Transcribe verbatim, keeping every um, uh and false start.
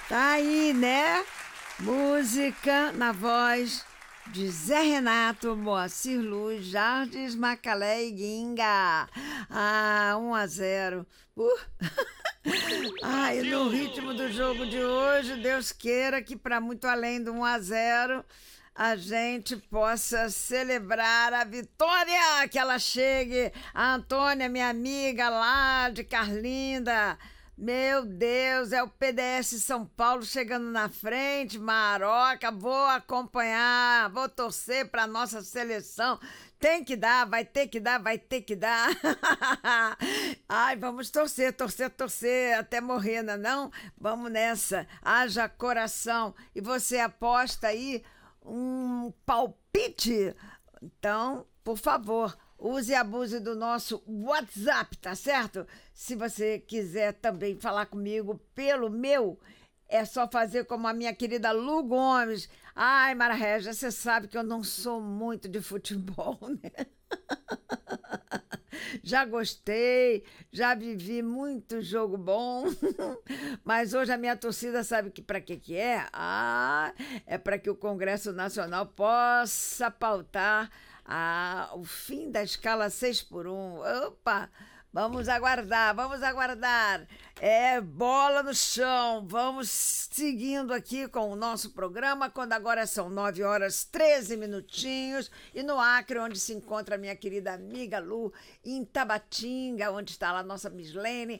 Tá aí, né? Música na voz de Zé Renato, Moacir Luz, Jardes, Macalé e Guinga. Ah, um a zero. Uh. Ai, no ritmo do jogo de hoje, Deus queira que para muito além do um a zero a gente possa celebrar a vitória, que ela chegue. A Antônia, minha amiga lá de Carlinda. Meu Deus, é o P D S São Paulo chegando na frente, Maroca, vou acompanhar, vou torcer para nossa seleção. Tem que dar, vai ter que dar, vai ter que dar. Ai, vamos torcer, torcer, torcer até morrer, não é não? Vamos nessa, haja coração. E você aposta aí um palpite? Então, por favor, use e abuse do nosso WhatsApp, tá certo? Se você quiser também falar comigo pelo meu, é só fazer como a minha querida Lu Gomes. Ai, Mara Régia, você sabe que eu não sou muito de futebol, né? Já gostei, já vivi muito jogo bom, mas hoje a minha torcida sabe que para que que é? Ah, é para que o Congresso Nacional possa pautar ah, o fim da escala seis por um. Opa! Vamos aguardar, vamos aguardar. É bola no chão. Vamos seguindo aqui com o nosso programa, quando agora são nove horas treze minutinhos. E no Acre, onde se encontra a minha querida amiga Lu, em Tabatinga, onde está lá a nossa Mislene,